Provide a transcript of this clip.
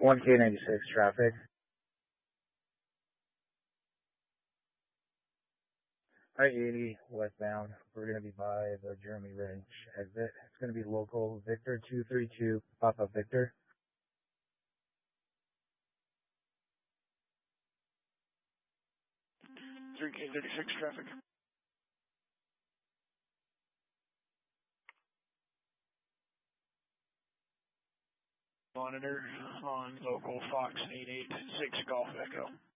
1K96 traffic. I-80 westbound. We're going to be by the Jeremy Ranch exit. It's going to be local Victor 232 Papa Victor. 3K36 traffic. Monitor on local Fox 886 Golf Echo.